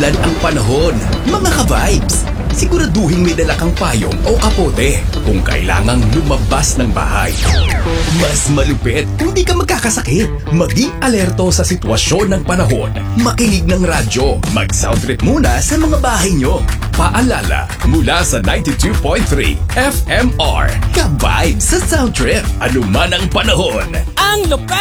Umuulan ang panahon. Mga ka-vibes, siguraduhin may dala kang payong o kapote kung kailangang lumabas ng bahay. Mas malupit kung di ka magkakasakit. Maging alerto sa sitwasyon ng panahon. Makinig ng radyo. Mag-sound trip muna sa mga bahay nyo. Paalala mula sa 92.3 FMR. Ka-vibes sa sound trip. Ano man ang panahon. Ang lupet!